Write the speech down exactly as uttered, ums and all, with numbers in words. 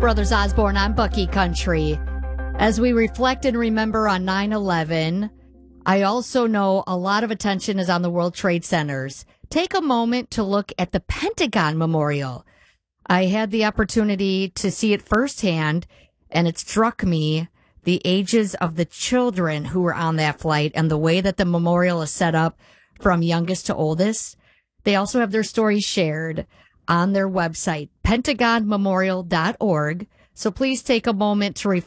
Brothers Osborne on Bucky Country. As we reflect and remember on nine eleven, I also know a lot of attention is on the World Trade Centers. Take a moment to look at the Pentagon Memorial. I had the opportunity to see it firsthand, and it struck me the ages of the children who were on that flight and the way that the memorial is set up from youngest to oldest. They also have their stories shared on their website, pentagon memorial dot org. So please take a moment to reflect